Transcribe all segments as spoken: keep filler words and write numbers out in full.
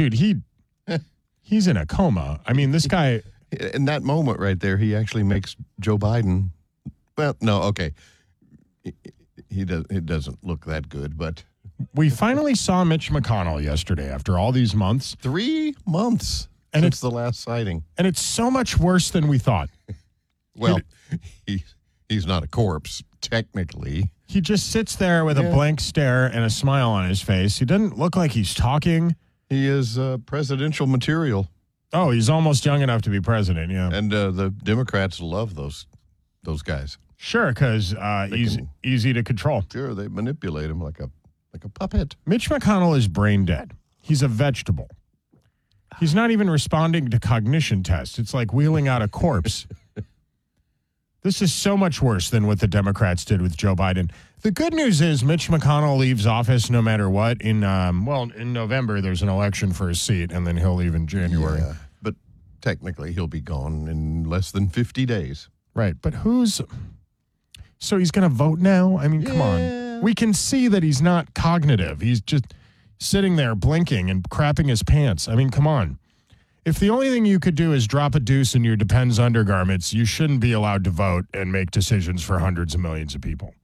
dude, he he's in a coma. I mean, this guy. In that moment right there, he actually makes Joe Biden. Well, no, okay. He, he does. It doesn't look that good, but We finally saw Mitch McConnell yesterday after all these months. Three months and since it's the last sighting. And it's so much worse than we thought. Well, he, he's not a corpse, technically. He just sits there with yeah. a blank stare and a smile on his face. He doesn't look like he's talking. He is uh, presidential material. Oh, he's almost young enough to be president, yeah. And uh, the Democrats love those those guys. Sure, because uh, he's can, easy to control. Sure, they manipulate him like a like a puppet. Mitch McConnell is brain dead. He's a vegetable. He's not even responding to cognition tests. It's like wheeling out a corpse. This is so much worse than what the Democrats did with Joe Biden. The good news is Mitch McConnell leaves office no matter what. In um, well, in November, there's an election for his seat, and then he'll leave in January. Yeah, but technically, he'll be gone in less than fifty days. Right, but who's... So he's going to vote now? I mean, yeah. come on. We can see that he's not cognitive. He's just sitting there blinking and crapping his pants. I mean, come on. If the only thing you could do is drop a deuce in your Depends undergarments, you shouldn't be allowed to vote and make decisions for hundreds of millions of people.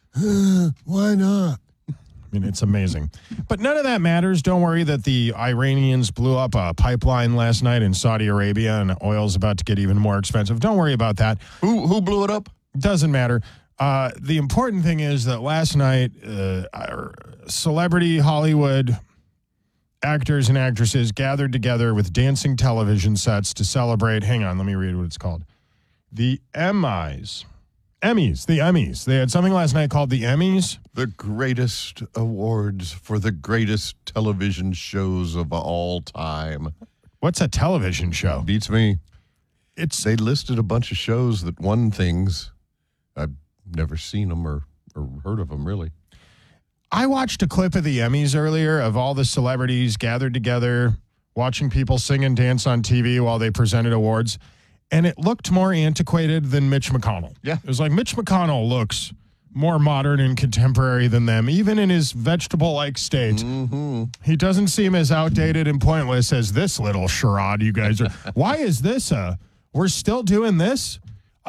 Why not? I mean, it's amazing. But none of that matters. Don't worry that the Iranians blew up a pipeline last night in Saudi Arabia and oil's about to get even more expensive. Don't worry about that. Who who blew it up? Doesn't matter. Uh, the important thing is that last night, uh, celebrity Hollywood actors and actresses gathered together with dancing television sets to celebrate. Hang on, let me read what it's called. The Emmys. Emmys, the Emmys. They had something last night called the Emmys. The greatest awards for the greatest television shows of all time. What's a television show? Beats me. It's They listed a bunch of shows that won things. I've never seen them or, or heard of them, really. I watched a clip of the Emmys earlier of all the celebrities gathered together, watching people sing and dance on T V while they presented awards, and it looked more antiquated than Mitch McConnell. Yeah. It was like Mitch McConnell looks more modern and contemporary than them, even in his vegetable-like state. Mm-hmm. He doesn't seem as outdated and pointless as this little charade you guys are. Why is this a, we're still doing this? Uh,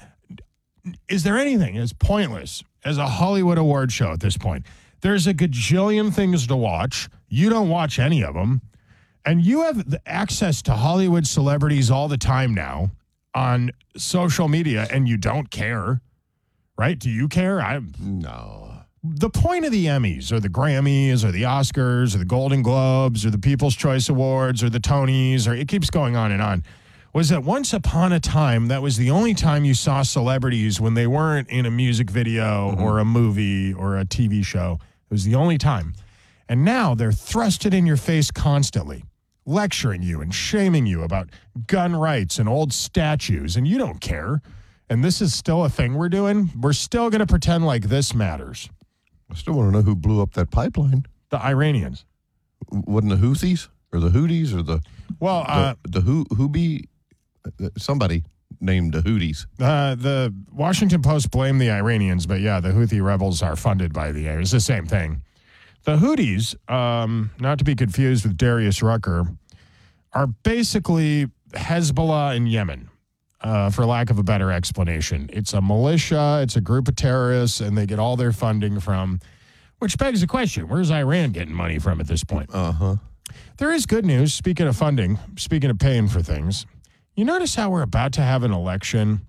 is there anything as pointless as a Hollywood award show at this point? There's a gajillion things to watch. You don't watch any of them. And you have the access to Hollywood celebrities all the time now on social media, and you don't care, right? Do you care? I No. The point of the Emmys or the Grammys or the Oscars or the Golden Globes or the People's Choice Awards or the Tonys, or it keeps going on and on, was that once upon a time, that was the only time you saw celebrities when they weren't in a music video mm-hmm. or a movie or a T V show. It was the only time. And now they're thrusted in your face constantly, lecturing you and shaming you about gun rights and old statues, and you don't care. And this is still a thing we're doing. We're still going to pretend like this matters. I still want to know who blew up that pipeline. The Iranians. Wasn't the Houthis or the Houthis or the well uh, the, the who who be somebody named the Houthis. Uh, the Washington Post blamed the Iranians, but yeah, the Houthi rebels are funded by the air. It's the same thing. The Houthis, um, not to be confused with Darius Rucker, are basically Hezbollah in Yemen, uh, for lack of a better explanation. It's a militia, it's a group of terrorists, and they get all their funding from, which begs the question, where's Iran getting money from at this point? Uh-huh. There is good news, speaking of funding, speaking of paying for things. You notice how we're about to have an election,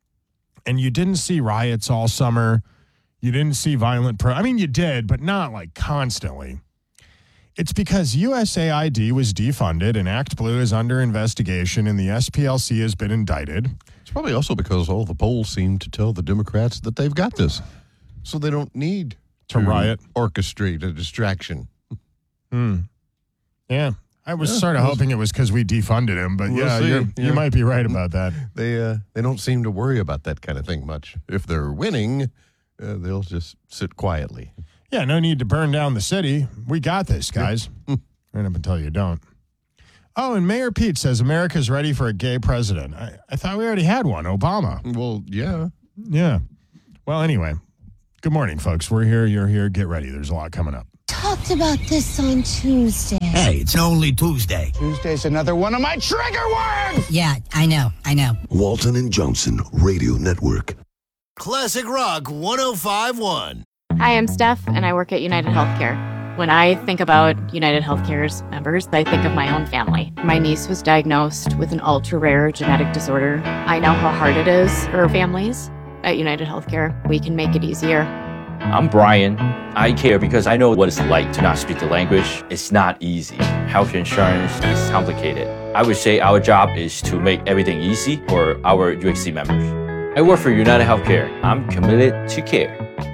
and you didn't see riots all summer. You didn't see violent pro. I mean, you did, but not like constantly. It's because U S A I D was defunded and Act Blue is under investigation and the S P L C has been indicted. It's probably also because all the polls seem to tell the Democrats that they've got this, so they don't need to, to riot, orchestrate a distraction. Hmm. Yeah. I was yeah, sort of hoping it was because we defunded him, but we'll yeah, you're, yeah, you might be right about that. They uh, they don't seem to worry about that kind of thing much. If they're winning, uh, they'll just sit quietly. Yeah, no need to burn down the city. We got this, guys. Right up until you don't. Oh, and Mayor Pete says America's ready for a gay president. I, I thought we already had one, Obama. Well, yeah. Yeah. Well, anyway, good morning, folks. We're here. You're here. Get ready. There's a lot coming up. Talked about this on Tuesday. Hey, it's only Tuesday. Tuesday's another one of my trigger words! Yeah, I know, I know. Walton and Johnson Radio Network. Classic Rock one oh five point one. Hi, I'm Steph, and I work at United Healthcare. When I think about United Healthcare's members, I think of my own family. My niece was diagnosed with an ultra-rare genetic disorder. I know how hard it is for families. At United Healthcare, we can make it easier. I'm Brian. I care because I know what it's like to not speak the language. It's not easy. Health insurance is complicated. I would say our job is to make everything easy for our U H C members. I work for United Healthcare. I'm committed to care.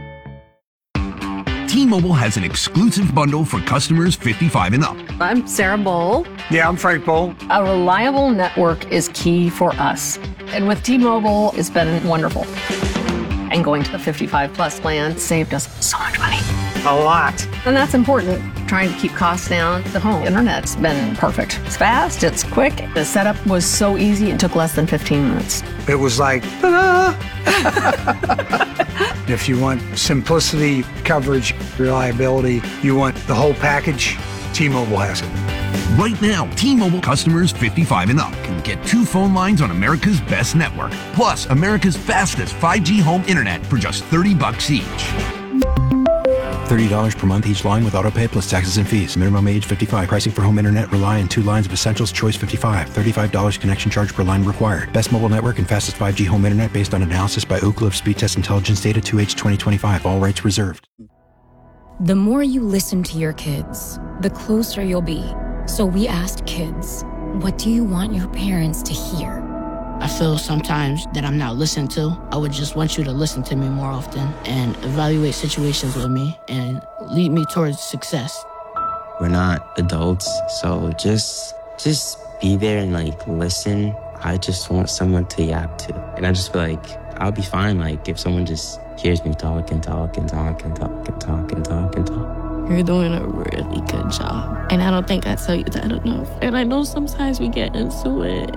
T-Mobile has an exclusive bundle for customers fifty-five and up. I'm Sarah Bowl. Yeah, I'm Frank Bowl. A reliable network is key for us. And with T-Mobile, it's been wonderful. And going to the fifty-five plus plan saved us so much money. A lot. And that's important. Trying to keep costs down. The home internet's been perfect. It's fast, it's quick. The setup was so easy, it took less than fifteen minutes. It was like, ta-da! If you want simplicity, coverage, reliability, you want the whole package, T-Mobile has it. Right now, T-Mobile customers fifty-five and up can get two phone lines on America's best network, plus America's fastest five G home internet for just thirty bucks each. thirty dollars per month each line with autopay plus taxes and fees. Minimum age fifty-five. Pricing for home internet rely on two lines of Essentials Choice fifty-five. thirty-five dollars connection charge per line required. Best mobile network and fastest five G home internet based on analysis by Ookla of Speed Test Intelligence Data two H twenty twenty-five. All rights reserved. The more you listen to your kids, the closer you'll be. So we asked kids, what do you want your parents to hear? I feel sometimes that I'm not listened to. I would just want you to listen to me more often and evaluate situations with me and lead me towards success. We're not adults, so just just be there and like listen. I just want someone to yap to. And I just feel like I'll be fine like if someone just hears me talk and talk and talk and talk and talk and talk and talk. You're doing a really good job. And I don't think I tell you that enough. And I know sometimes we get into it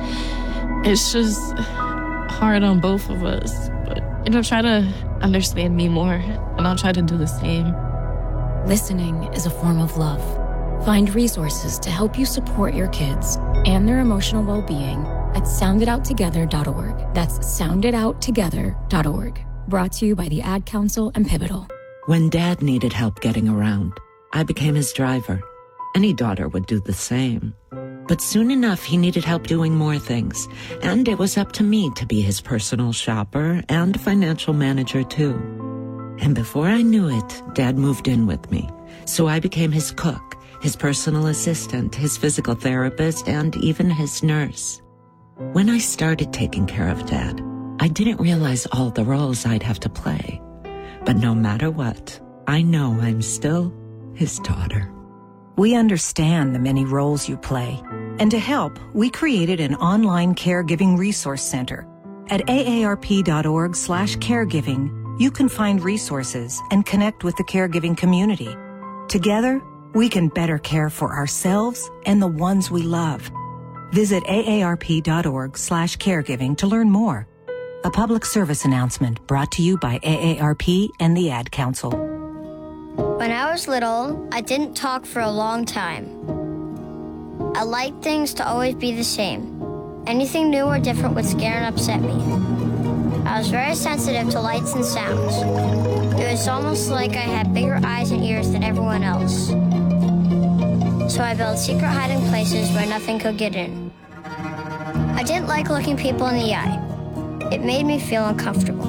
and it's just hard on both of us. But, you know, try to understand me more and I'll try to do the same. Listening is a form of love. Find resources to help you support your kids and their emotional well-being at sound it out together dot org. That's sound it out together dot org. Brought to you by the Ad Council and Pivotal. When Dad needed help getting around, I became his driver. Any daughter would do the same. But soon enough, he needed help doing more things, and it was up to me to be his personal shopper and financial manager, too. And before I knew it, Dad moved in with me. So I became his cook, his personal assistant, his physical therapist, and even his nurse. When I started taking care of Dad, I didn't realize all the roles I'd have to play. But no matter what, I know I'm still his daughter. We understand the many roles you play. And to help, we created an online caregiving resource center. At A A R P dot org slash caregiving, you can find resources and connect with the caregiving community. Together, we can better care for ourselves and the ones we love. Visit A A R P dot org slash caregiving to learn more. A public service announcement brought to you by A A R P and the Ad Council. When I was little, I didn't talk for a long time. I liked things to always be the same. Anything new or different would scare and upset me. I was very sensitive to lights and sounds. It was almost like I had bigger eyes and ears than everyone else. So I built secret hiding places where nothing could get in. I didn't like looking people in the eye. It made me feel uncomfortable.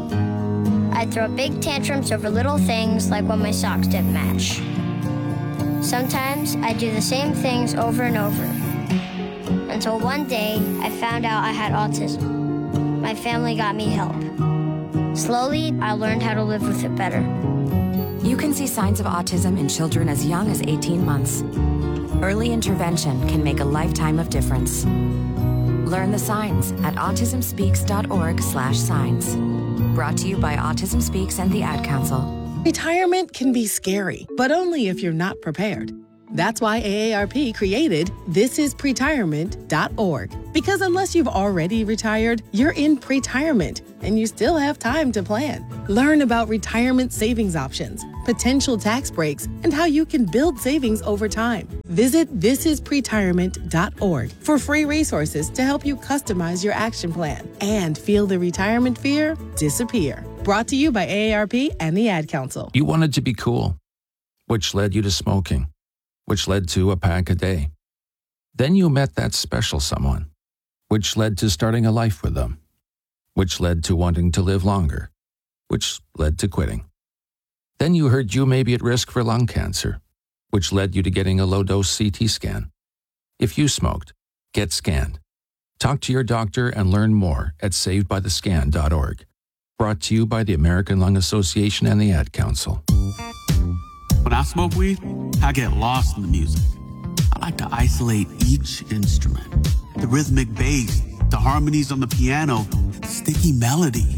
I'd throw big tantrums over little things like when my socks didn't match. Sometimes I'd do the same things over and over. Until one day, I found out I had autism. My family got me help. Slowly, I learned how to live with it better. You can see signs of autism in children as young as eighteen months. Early intervention can make a lifetime of difference. Learn the signs at autism speaks dot org slash signs. Brought to you by Autism Speaks and the Ad Council. Retirement can be scary, but only if you're not prepared. That's why A A R P created this is pretirement dot org. Because unless you've already retired, you're in pretirement and you still have time to plan. Learn about retirement savings options, potential tax breaks, and how you can build savings over time. Visit this is pretirement dot org for free resources to help you customize your action plan and feel the retirement fear disappear. Brought to you by A A R P and the Ad Council. You wanted to be cool, which led you to smoking, which led to a pack a day. Then you met that special someone, which led to starting a life with them, which led to wanting to live longer, which led to quitting. Then you heard you may be at risk for lung cancer, which led you to getting a low-dose C T scan. If you smoked, get scanned. Talk to your doctor and learn more at saved by the scan dot org. Brought to you by the American Lung Association and the Ad Council. When I smoke weed, I get lost in the music. I like to isolate each instrument. The rhythmic bass, the harmonies on the piano, the sticky melody.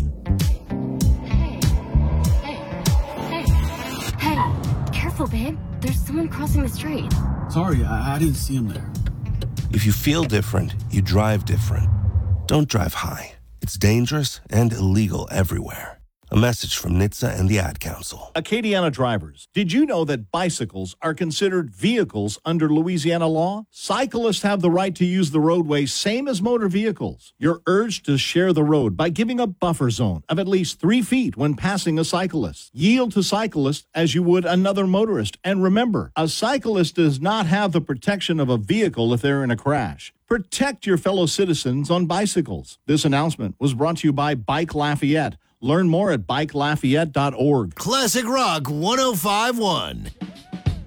Hey, careful, babe. There's someone crossing the street. Sorry, I, I didn't see him there. If you feel different, you drive different. Don't drive high. It's dangerous and illegal everywhere. A message from N H T S A and the Ad Council. Acadiana drivers, did you know that bicycles are considered vehicles under Louisiana law? Cyclists have the right to use the roadway same as motor vehicles. You're urged to share the road by giving a buffer zone of at least three feet when passing a cyclist. Yield to cyclists as you would another motorist. And remember, a cyclist does not have the protection of a vehicle if they're in a crash. Protect your fellow citizens on bicycles. This announcement was brought to you by Bike Lafayette. Learn more at bike lafayette dot org. Classic Rock one oh five point one.